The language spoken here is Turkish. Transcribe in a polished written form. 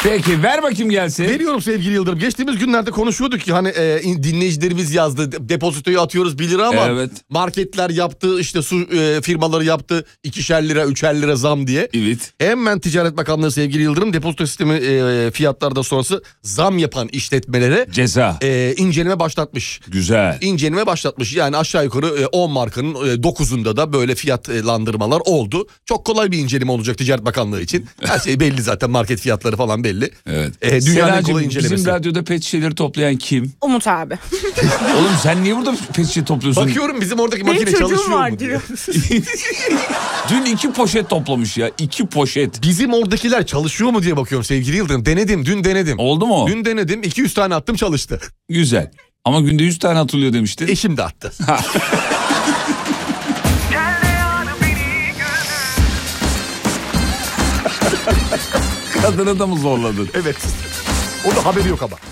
Peki ver bakayım gelsin. Veriyorum sevgili Yıldırım. Geçtiğimiz günlerde konuşuyorduk ki hani dinleyicilerimiz yazdı. Depozitoyu atıyoruz 1 lira ama evet. Marketler yaptı, işte su firmaları yaptı 2'şer lira 3'er lira zam diye. Evet. Hemen Ticaret Bakanlığı sevgili Yıldırım depozito sistemi fiyatlarda sonrası zam yapan işletmelere ceza inceleme başlatmış. Güzel. İnceleme başlatmış. Yani aşağı yukarı 10 markanın 9'unda da böyle fiyatlandırmalar oldu. Çok kolay bir inceleme olacak Ticaret Bakanlığı için. Her şey belli zaten, market fiyatları falan belli. Evet. Dünyanın en kolay incelemesi. Bizim radyoda pet şişeleri toplayan kim? Umut abi. Oğlum sen niye burada pet şişe topluyorsun? Bakıyorum bizim oradaki makine çalışıyor mu diye. Dün 2 poşet toplamış ya. 2 poşet. Bizim oradakiler çalışıyor mu diye bakıyorum sevgili Yıldırım. Dün denedim. Oldu mu? Dün denedim 200 tane attım, çalıştı. Güzel. Ama günde 100 tane atılıyor demiştin. Eşim de attı. Kadını da mı zorladın? Evet. O da haberi yok ama.